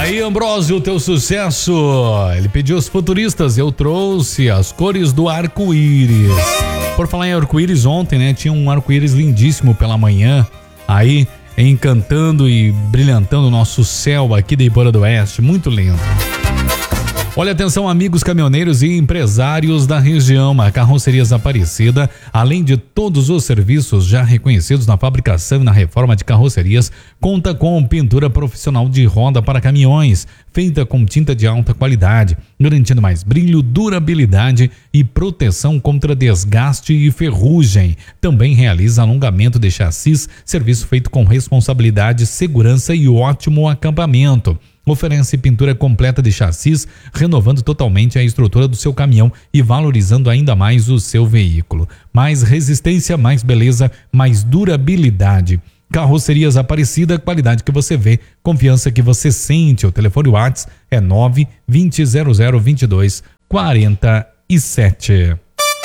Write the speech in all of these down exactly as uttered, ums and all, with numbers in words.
Aí, Ambrósio, o teu sucesso. Ele pediu os futuristas, eu trouxe as cores do arco-íris. Por falar em arco-íris, ontem, né, tinha um arco-íris lindíssimo pela manhã, aí encantando e brilhantando o nosso céu aqui de Iporã do Oeste, muito lindo. Olha, atenção, amigos caminhoneiros e empresários da região. A Carrocerias Aparecida, além de todos os serviços já reconhecidos na fabricação e na reforma de carrocerias, conta com pintura profissional de roda para caminhões, feita com tinta de alta qualidade, garantindo mais brilho, durabilidade e proteção contra desgaste e ferrugem. Também realiza alongamento de chassis, serviço feito com responsabilidade, segurança e ótimo acampamento. Oferece pintura completa de chassis, renovando totalmente a estrutura do seu caminhão e valorizando ainda mais o seu veículo. Mais resistência, mais beleza, mais durabilidade. Carrocerias Aparecida, qualidade que você vê, confiança que você sente. O telefone WhatsApp é nove vinte zero zero vinte e dois quarenta e sete.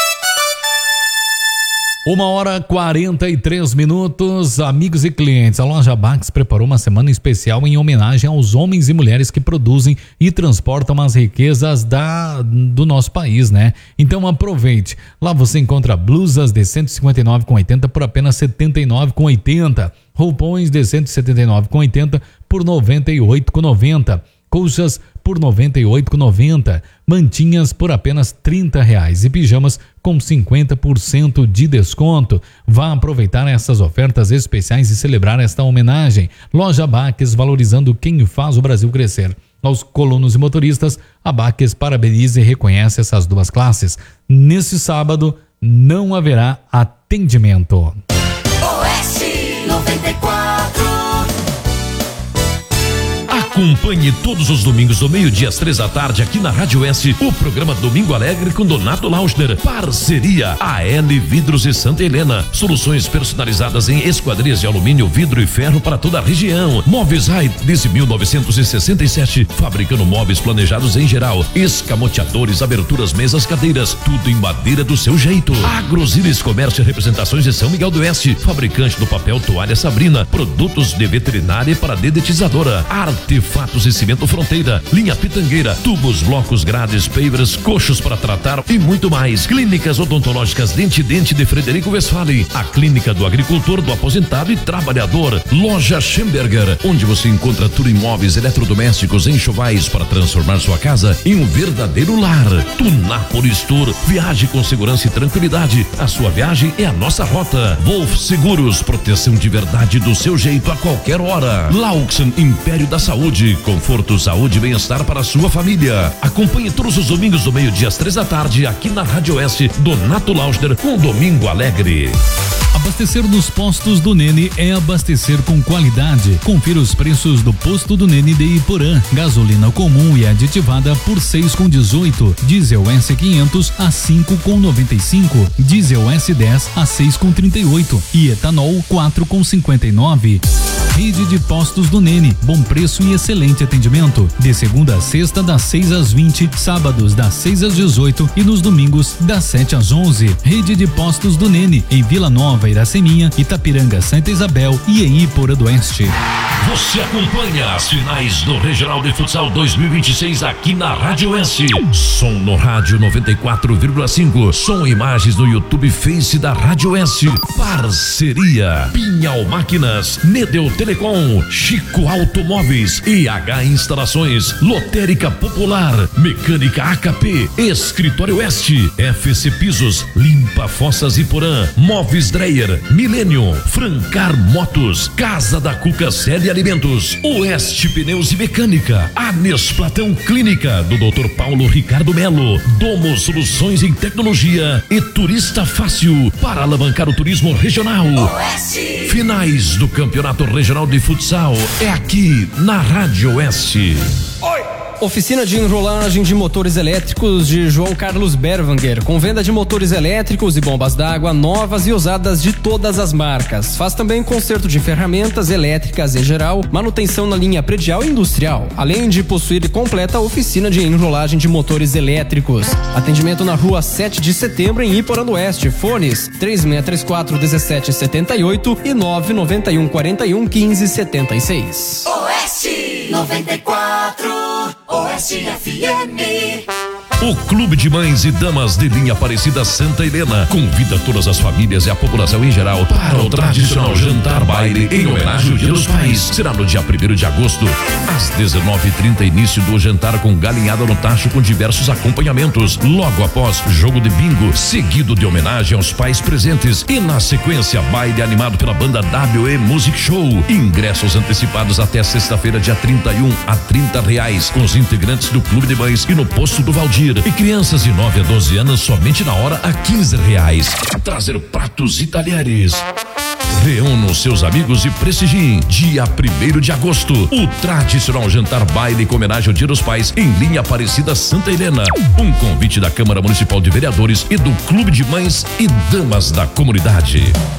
Uma hora quarenta e três minutos, amigos e clientes. A loja Bax preparou uma semana especial em homenagem aos homens e mulheres que produzem e transportam as riquezas da, do nosso país, né? Então aproveite. Lá você encontra blusas de cento e cinquenta e nove reais e oitenta centavos por apenas setenta e nove reais e oitenta centavos. Roupões de cento e setenta e nove reais e oitenta centavos por noventa e oito reais e noventa centavos. Colchas por noventa e oito reais e noventa centavos, mantinhas por apenas trinta reais e pijamas com cinquenta por cento de desconto. Vá aproveitar essas ofertas especiais e celebrar esta homenagem. Loja Baques, valorizando quem faz o Brasil crescer. Aos colonos e motoristas, a Baques parabeniza e reconhece essas duas classes. Nesse sábado, não haverá atendimento. Oeste noventa e quatro. Acompanhe todos os domingos do meio-dia às três da tarde aqui na Rádio Oeste o programa Domingo Alegre com Donato Lauschner. Parceria A L Vidros e Santa Helena. Soluções personalizadas em esquadrias de alumínio, vidro e ferro para toda a região. Móveis Rai desde mil novecentos e sessenta e sete, fabricando móveis planejados em geral, escamoteadores, aberturas, mesas, cadeiras, tudo em madeira do seu jeito. Agrosilis Comércio e Representações de São Miguel do Oeste, fabricante do papel Toalha Sabrina, produtos de veterinária para dedetizadora, artefatos e cimento Fronteira, linha Pitangueira, tubos, blocos, grades, pavers, coxos para tratar e muito mais. Clínicas odontológicas Dente Dente de Frederico Westphalen, a clínica do agricultor, do aposentado e trabalhador. Loja Schemberger, onde você encontra tudo em móveis, eletrodomésticos, enxovais para transformar sua casa em um verdadeiro lar. Tunápolis Tour, viaje com segurança e tranquilidade. A sua viagem é a nossa rota. Wolf Seguros, proteção de verdade do seu jeito a qualquer hora. Laux Império da Saúde, conforto, saúde e bem-estar para a sua família. Acompanhe todos os domingos do meio-dia às três da tarde aqui na Rádio Oeste, Donato Lauschner com Domingo Alegre. Abastecer nos postos do Nene é abastecer com qualidade. Confira os preços do posto do Nene de Iporã. Gasolina comum e aditivada por seis com dezoito. Diesel S quinhentos a cinco com noventa e cinco. Diesel S dez a seis com trinta e oito. E etanol quatro com cinquenta e nove. Rede de postos do Nene. Bom preço e excelente atendimento. De segunda a sexta, das seis às vinte, sábados das seis às dezoito e nos domingos das sete às onze. Rede de postos do Nene, em Vila Nova, Iraceminha, Itapiranga, Santa Isabel e em Iporã do Oeste. Você acompanha as finais do Regional de Futsal dois mil e vinte e seis aqui na Rádio Oeste. Som no rádio noventa e quatro vírgula cinco. Som e imagens no YouTube Face da Rádio Oeste. Parceria Pinhal Máquinas, Nedeu Telecom, Chico Automóveis, E H Instalações, Lotérica Popular, Mecânica A K P, Escritório Oeste, F C Pisos, Limpa Fossas Iporã, Móveis Dreyer, Milênio, Francar Motos, Casa da Cuca Sede Alimentos, Oeste Pneus e Mecânica, Anes Platão Clínica, do doutor Paulo Ricardo Melo, Domo Soluções em Tecnologia e Turista Fácil, para alavancar o turismo regional. Oeste. Finais do Campeonato Regional de Futsal é aqui na Rádio Oeste. Oi! Oficina de enrolagem de motores elétricos de João Carlos Berwanger, com venda de motores elétricos e bombas d'água novas e usadas de todas as marcas. Faz também conserto de ferramentas elétricas em geral, manutenção na linha predial e industrial, além de possuir completa oficina de enrolagem de motores elétricos. Atendimento na rua sete de setembro em Iporã do Oeste. Fones três seis três quatro um sete sete oito e nove nove um quatro um um cinco sete seis. Oeste. noventa e quatro, Oeste F M. O Clube de Mães e Damas de Linha Aparecida Santa Helena convida todas as famílias e a população em geral para o tradicional jantar baile em homenagem ao Dia dos Pais. Será no dia primeiro de agosto, às dezenove e trinta, início do jantar com galinhada no tacho com diversos acompanhamentos. Logo após, jogo de bingo, seguido de homenagem aos pais presentes. E na sequência, baile animado pela banda W E Music Show. Ingressos antecipados até sexta-feira, dia trinta e um, a trinta reais, com os integrantes do Clube de Mães e no Posto do Valdir. E crianças de nove a doze anos somente na hora a quinze reais. Trazer pratos e talheres. Reúna os seus amigos e prestigiem, dia primeiro de agosto, o tradicional jantar baile com homenagem ao Dia dos Pais em Linha Aparecida Santa Helena. Um convite da Câmara Municipal de Vereadores e do Clube de Mães e Damas da Comunidade.